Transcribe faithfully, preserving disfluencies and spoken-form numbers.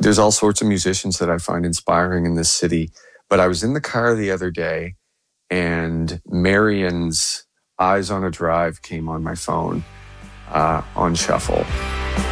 There's all sorts of musicians that I find inspiring in this city. But I was in the car the other day and Marion's Eyes on a Drive came on my phone uh, on shuffle.